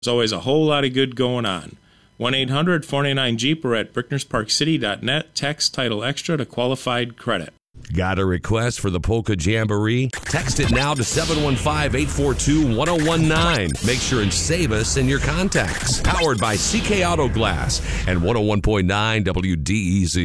There's always a whole lot of good going on. 1-800-499-JEEP or at bricknersparkcity.net. Text Title Extra to qualified credit. Got a request for the Polka Jamboree? Text it now to 715-842-1019. Make sure and save us in your contacts. Powered by CK Auto Glass and 101.9 WDEZ.